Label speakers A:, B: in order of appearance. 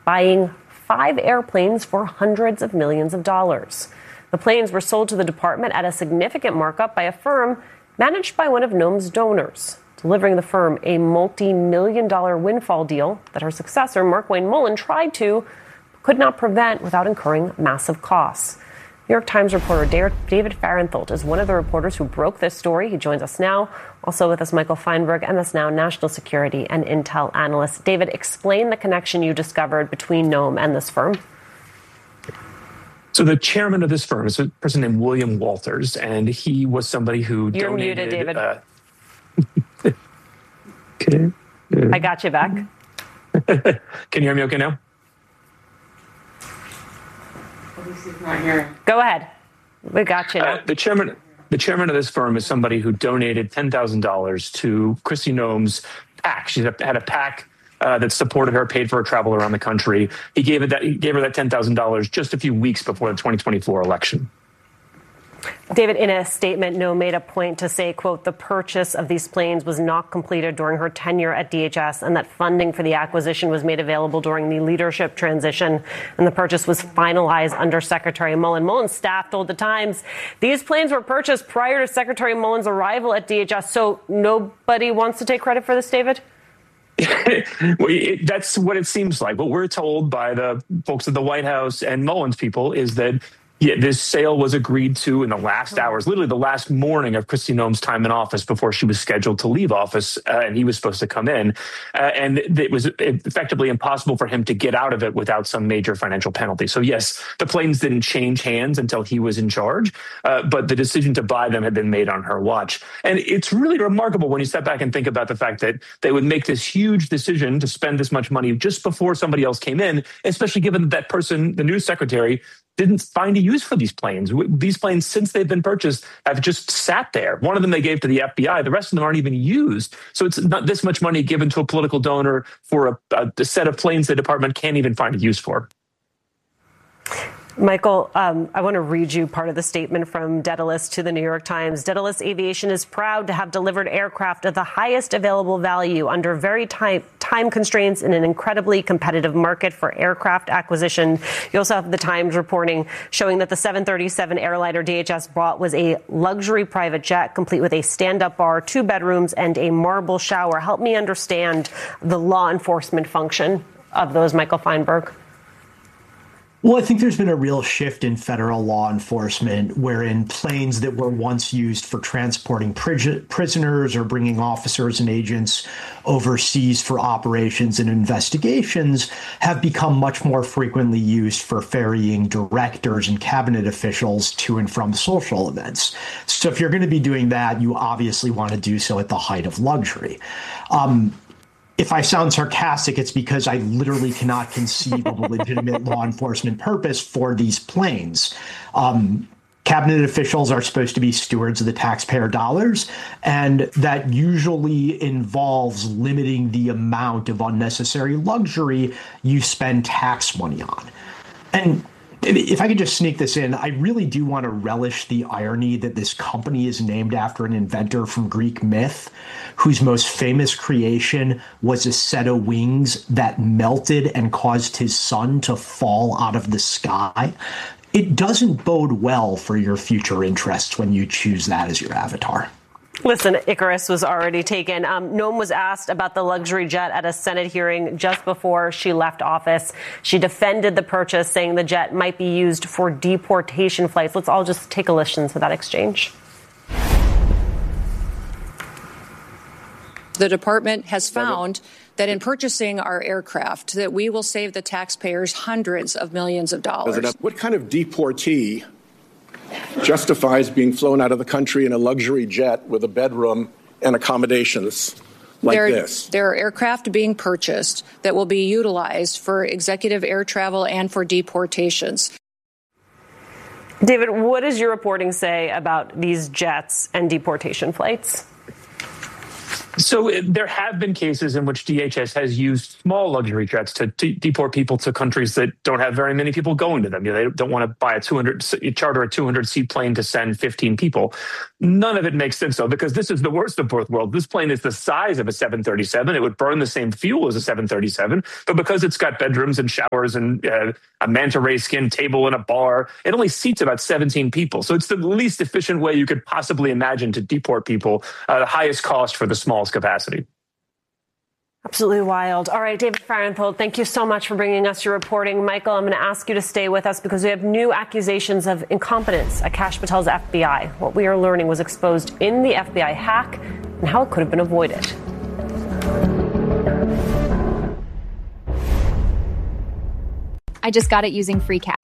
A: buying 5 airplanes for hundreds of millions of dollars. The planes were sold to the department at a significant markup by a firm managed by one of Noem's donors, delivering the firm a multi-million-dollar windfall deal that her successor, Markwayne Mullin, could not prevent without incurring massive costs. New York Times reporter David Fahrenthold is one of the reporters who broke this story. He joins us now. Also with us, Michael Feinberg, MS Now national security and intel analyst. David, explain the connection you discovered between Noem and this firm.
B: So the chairman of this firm is a person named William Walters, and he was somebody who
A: You're
B: donated...
A: muted, David.
B: Okay.
A: I got you back.
B: Can you hear me okay now?
A: Go ahead. We got you now.
B: The chairman of this firm is somebody who donated $10,000 to Kristi Noem's PAC. She had a PAC that supported her, paid for her travel around the country. He gave her that $10,000 just a few weeks before the 2024 election.
A: David, in a statement, Noem made a point to say, quote, the purchase of these planes was not completed during her tenure at DHS and that funding for the acquisition was made available during the leadership transition and the purchase was finalized under Secretary Mullin. Mullin's staff told The Times these planes were purchased prior to Secretary Mullin's arrival at DHS. So nobody wants to take credit for this, David?
B: Well, that's what it seems like. What we're told by the folks at the White House and Mullin's people is that this sale was agreed to in the last hours, literally the last morning of Kristi Noem's time in office before she was scheduled to leave office, and he was supposed to come in. And it was effectively impossible for him to get out of it without some major financial penalty. So, yes, the planes didn't change hands until he was in charge, but the decision to buy them had been made on her watch. And it's really remarkable when you step back and think about the fact that they would make this huge decision to spend this much money just before somebody else came in, especially given that person, the news secretary, didn't find a use for these planes. These planes, since they've been purchased, have just sat there. One of them they gave to the FBI. The rest of them aren't even used. So it's not this much money given to a political donor for a set of planes the department can't even find a use for.
A: Michael, I want to read you part of the statement from Daedalus to the New York Times. Daedalus Aviation is proud to have delivered aircraft at the highest available value under very time constraints in an incredibly competitive market for aircraft acquisition. You also have the Times reporting showing that the 737 airliner DHS bought was a luxury private jet complete with a stand-up bar, 2 bedrooms, and a marble shower. Help me understand the law enforcement function of those, Michael Feinberg.
C: Well, I think there's been a real shift in federal law enforcement wherein planes that were once used for transporting prisoners or bringing officers and agents overseas for operations and investigations have become much more frequently used for ferrying directors and cabinet officials to and from social events. So if you're going to be doing that, you obviously want to do so at the height of luxury. If I sound sarcastic, it's because I literally cannot conceive of a legitimate law enforcement purpose for these planes. Cabinet officials are supposed to be stewards of the taxpayer dollars, and that usually involves limiting the amount of unnecessary luxury you spend tax money on. And if I could just sneak this in, I really do want to relish the irony that this company is named after an inventor from Greek myth whose most famous creation was a set of wings that melted and caused his son to fall out of the sky. It doesn't bode well for your future interests when you choose that as your avatar.
A: Listen, Icarus was already taken. Noem was asked about the luxury jet at a Senate hearing just before she left office. She defended the purchase, saying the jet might be used for deportation flights. Let's all just take a listen to that exchange.
D: The department has found that in purchasing our aircraft, that we will save the taxpayers hundreds of millions of dollars.
E: What kind of deportee justifies being flown out of the country in a luxury jet with a bedroom and accommodations like this?
D: There are aircraft being purchased that will be utilized for executive air travel and for deportations.
A: David, what does your reporting say about these jets and deportation flights?
B: So there have been cases in which DHS has used small luxury jets to deport people to countries that don't have very many people going to them. You know, they don't want to buy charter a 200-seat plane to send 15 people. None of it makes sense, though, because this is the worst of both worlds. This plane is the size of a 737. It would burn the same fuel as a 737, but because it's got bedrooms and showers and a manta ray skin table and a bar, it only seats about 17 people. So it's the least efficient way you could possibly imagine to deport people, the highest cost for the smallest capacity.
A: Absolutely wild. All right, David Fahrenthold, thank you so much for bringing us your reporting. Michael, I'm going to ask you to stay with us because we have new accusations of incompetence at Kash Patel's FBI. What we are learning was exposed in the FBI hack and how it could have been avoided.
F: I just got it using FreeCash.